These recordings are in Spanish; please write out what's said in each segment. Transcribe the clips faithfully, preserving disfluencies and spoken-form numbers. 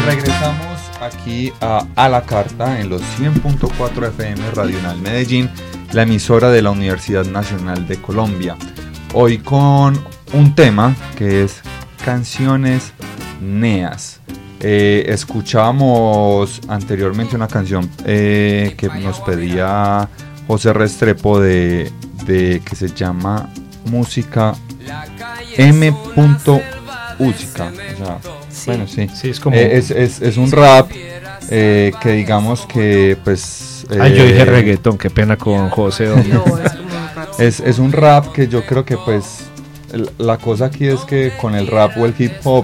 Regresamos aquí a A la Carta en los cien punto cuatro F M Radio Unal Medellín, la emisora de la Universidad Nacional de Colombia. Hoy con un tema que es canciones neas. Eh, escuchábamos anteriormente una canción eh, que nos pedía José Restrepo de, de que se llama Música M. Música, o sea, sí. Bueno, sí, sí es como eh, es, es, es un rap eh, que digamos que pues eh, ay, yo dije reggaetón, qué pena con José. No, es, como un rap. es, es un rap que yo creo que pues el, la cosa aquí es que con el rap o el hip hop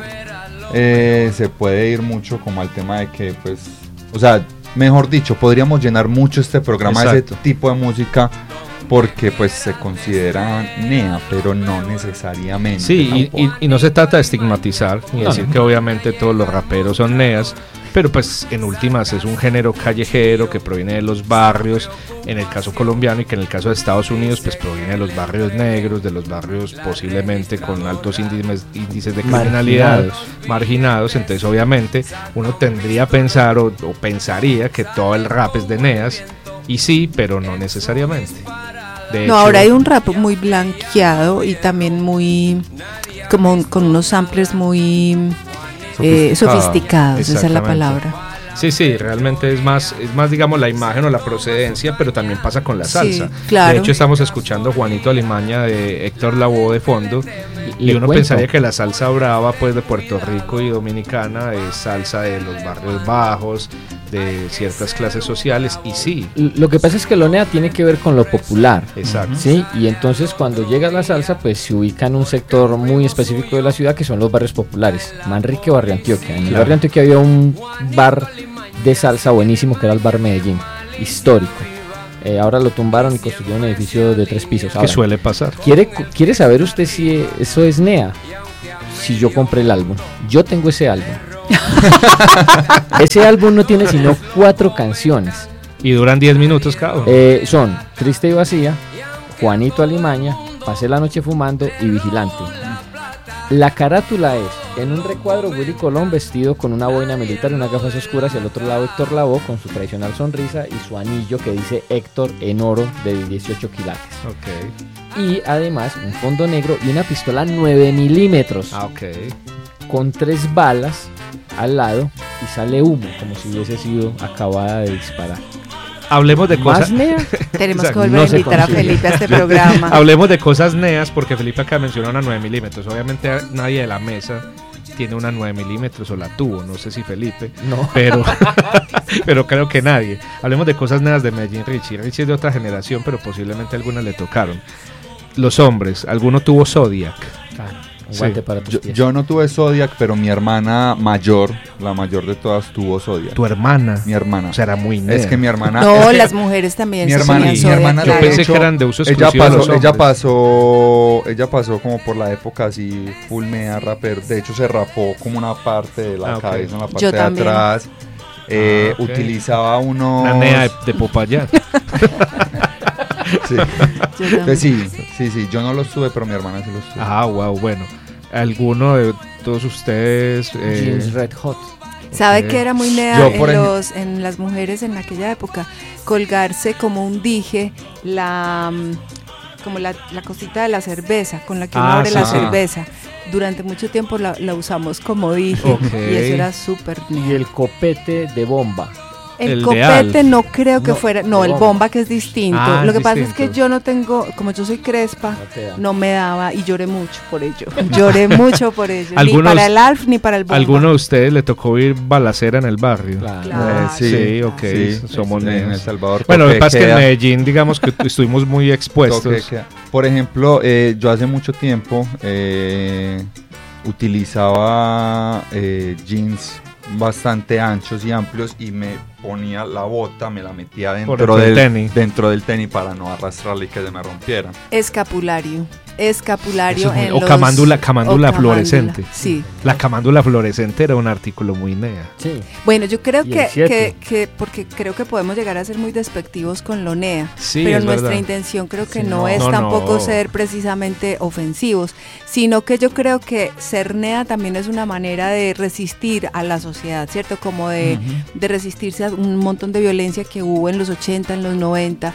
eh, se puede ir mucho como al tema de que pues, o sea, mejor dicho, podríamos llenar mucho este programa de ese tipo de música porque pues se considera nea, pero no necesariamente. Sí, y, y, y no se trata de estigmatizar y no, decir no. que obviamente todos los raperos son neas, pero pues en últimas es un género callejero que proviene de los barrios, en el caso colombiano, y que en el caso de Estados Unidos pues proviene de los barrios negros, de los barrios posiblemente con altos índices, índices de criminalidad, marginados. marginados, entonces obviamente uno tendría pensar o, o pensaría que todo el rap es de neas, y sí, pero no necesariamente. De no, hecho, ahora hay un rap muy blanqueado y también muy, como con unos samplers muy eh, sofisticados, esa es la palabra. Sí, sí, realmente es más, es más digamos la imagen o la procedencia, pero también pasa con la salsa. Sí, claro. De hecho estamos escuchando Juanito Alimaña de Héctor Lavoe de fondo, y, y uno cuento. pensaría que la salsa brava pues de Puerto Rico y dominicana es salsa de los barrios bajos, de ciertas clases sociales, y sí. Lo que pasa es que lo nea tiene que ver con lo popular. Exacto. Sí, y entonces cuando llega la salsa pues se ubica en un sector muy específico de la ciudad que son los barrios populares, Manrique, Barrio Antioquia. En claro. el Barrio Antioquia había un bar de salsa buenísimo que era el Bar Medellín, histórico. Eh, ahora lo tumbaron y construyeron un edificio de tres pisos. Ahora, ¿qué suele pasar? ¿quiere, ¿Quiere saber usted si eso es nea? Si yo compré el álbum, yo tengo ese álbum. Ese álbum no tiene sino cuatro canciones. Y duran diez minutos cada uno. Eh, son Triste y Vacía, Juanito Alimaña, Pasé la Noche Fumando y Vigilante. La carátula es, en un recuadro, Willy Colón vestido con una boina militar y unas gafas oscuras, y al otro lado Héctor Lavoe con su tradicional sonrisa y su anillo que dice Héctor en oro de dieciocho quilates. Ok. Y además un fondo negro y una pistola nueve milímetros. Ah, ok. Con tres balas al lado y sale humo, como si hubiese sido acabada de disparar. Hablemos de cosas. Tenemos que volver a invitar a Felipe a este programa. Hablemos de cosas neas, porque Felipe acá menciona una nueve milímetros. Obviamente nadie de la mesa tiene una nueve milímetros o la tuvo, no sé si Felipe, no. pero, pero creo que nadie. Hablemos de cosas neas de Medellín Richie. Richie es de otra generación, pero posiblemente algunas le tocaron. Los hombres, ¿alguno tuvo Zodiac? Ah. Sí. Para tus yo, pies. yo no tuve Zodiac, pero mi hermana mayor, la mayor de todas, tuvo Zodiac. ¿Tu hermana? Mi hermana. O sea, era muy nea. Es que mi hermana... No, es las mujeres también. Mi hermana, mi Zodiac, hermana yo pensé hecho, que eran de uso ella exclusivo pasó, de los ella hombres. pasó, ella pasó como por la época así full mea rapper. De hecho, se rapó como una parte de la ah, cabeza, okay. en la parte yo de también. atrás. Eh, ah, okay. Utilizaba unos... Una nea de, de Popayán. sí. Pues sí, sí, sí. Yo no los tuve, pero mi hermana sí los tuvo. Ah, wow, bueno. ¿Alguno de todos ustedes? Eh, Jeans Red Hot. ¿Sabe okay. que era muy nea Yo, en, por los, en las mujeres en aquella época? Colgarse como un dije, la como la, la cosita de la cerveza, con la que uno Ah, abre sí, la sí. cerveza. Durante mucho tiempo la, la usamos como dije, okay. y eso era súper nea. Y el copete de bomba. El, el copete no creo que no, fuera, no, el bomba. bomba que es distinto. Ah, Lo que es pasa distinto. es que yo no tengo, como yo soy crespa, No te da. no me daba y lloré mucho por ello. Lloré mucho por ello. Ni Algunos- para el Alf ni para el bomba. ¿Alguno de ustedes le tocó oír balacera en el barrio? Claro. Claro. Eh, sí, Sí, ok, sí, somos en neas. El Salvador. Bueno, lo que toque pasa es que en queda, Medellín, digamos que estuvimos muy toque expuestos. queda. Por ejemplo, eh, yo hace mucho tiempo eh, utilizaba eh, jeans bastante anchos y amplios y me ponía la bota, me la metía Por dentro dentro del del tenis. dentro del tenis para no arrastrarla y que se me rompiera. Escapulario. escapulario muy, en o los, camándula, camándula o fluorescente. Sí. La camándula fluorescente era un artículo muy nea. Sí. Bueno, yo creo Y que, el siete. que, que, porque creo que podemos llegar a ser muy despectivos con lo nea, Sí, pero es nuestra verdad. intención creo que Sí, no, no. es No, tampoco no. ser precisamente ofensivos, sino que yo creo que ser nea también es una manera de resistir a la sociedad, ¿cierto? Como de, uh-huh. de resistirse a un montón de violencia que hubo en los ochenta, en los noventa,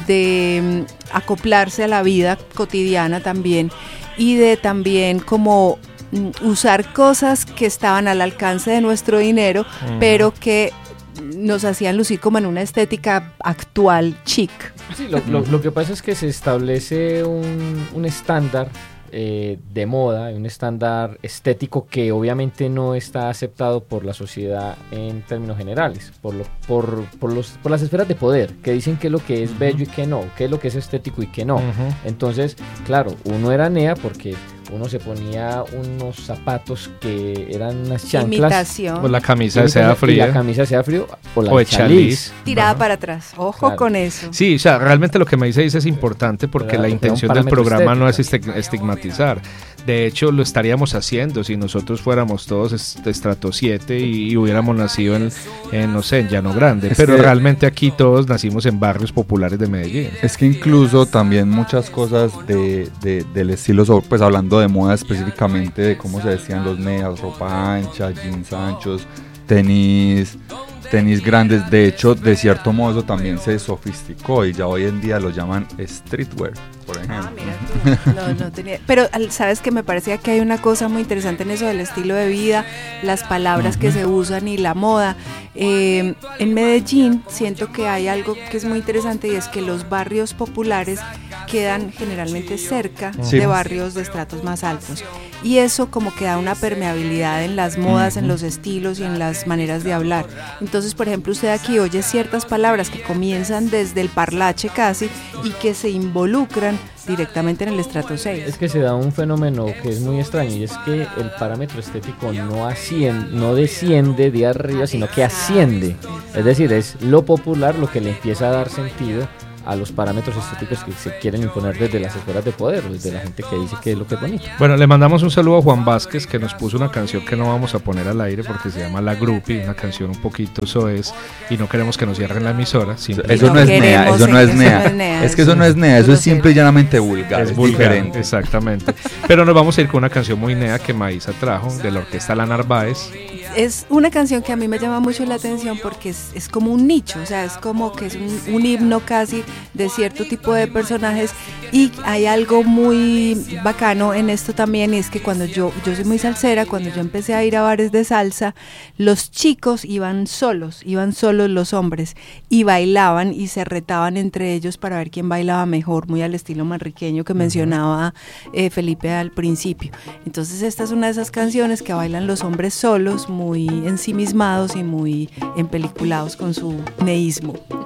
de um, acoplarse a la vida cotidiana también, y de también como um, usar cosas que estaban al alcance de nuestro dinero, uh-huh. pero que nos hacían lucir como en una estética actual chic. Sí, lo, lo, lo que pasa es que se establece un, un estándar eh, de moda, un estándar estético que obviamente no está aceptado por la sociedad en términos generales, por, lo, por, por, los, por las esferas de poder, que dicen qué es lo que es bello y qué no, qué es lo que es estético y qué no. Uh-huh. Entonces, claro, uno era nea porque uno se ponía unos zapatos que eran unas chanclas. Imitación. O la camisa de seda fría. La camisa de seda frío o la o de chaliz. Tirada Ajá. para atrás. Ojo claro. con eso. Sí, o sea, realmente lo que me dice dice es importante porque claro, la intención del programa estética. No es estigmatizar. De hecho, lo estaríamos haciendo si nosotros fuéramos todos de estrato siete y, y hubiéramos nacido en, en, no sé, en Llano Grande. Es pero que realmente aquí todos nacimos en barrios populares de Medellín. Es que incluso también muchas cosas de, de, del estilo, pues hablando de moda específicamente, de cómo se vestían los neas, ropa ancha, jeans anchos, tenis... tenis grandes, de hecho, de cierto modo eso también se sofisticó y ya hoy en día lo llaman streetwear, por ejemplo. Ah, mira tú. No, no tenía. Pero sabes que me parecía que hay una cosa muy interesante en eso del estilo de vida, las palabras uh-huh. que se usan y la moda. Eh, en Medellín siento que hay algo que es muy interesante y es que los barrios populares quedan generalmente cerca sí. de barrios de estratos más altos. Y eso como que da una permeabilidad en las modas, uh-huh. en los estilos y en las maneras de hablar. Entonces, por ejemplo, usted aquí oye ciertas palabras que comienzan desde el parlache casi y que se involucran directamente en el estrato seis. Es que se da un fenómeno que es muy extraño y es que el parámetro estético no asciende, no desciende de arriba, sino que asciende. Es decir, es lo popular lo que le empieza a dar sentido a los parámetros estéticos que se quieren imponer desde las esferas de poder, desde la gente que dice que es lo que es bonito. Bueno, le mandamos un saludo a Juan Vázquez, que nos puso una canción que no vamos a poner al aire porque se llama La Groupie, una canción un poquito soez y no queremos que nos cierren la emisora. Eso no, no es nea, eso no es nea. nea. Es que eso no es nea, eso es simple y llanamente vulgar. Es, es vulgar, diferente. Exactamente. Pero nos vamos a ir con una canción muy nea que Maísa trajo, de la orquesta La Narváez. Es una canción que a mí me llama mucho la atención porque es, es como un nicho, o sea, es como que es un, un himno casi de cierto tipo de personajes y hay algo muy bacano en esto también y es que cuando yo, yo soy muy salsera, cuando yo empecé a ir a bares de salsa, los chicos iban solos, iban solos los hombres y bailaban y se retaban entre ellos para ver quién bailaba mejor, muy al estilo manriqueño que uh-huh. mencionaba eh, Felipe al principio. Entonces esta es una de esas canciones que bailan los hombres solos, muy muy ensimismados y muy empeliculados con su neísmo.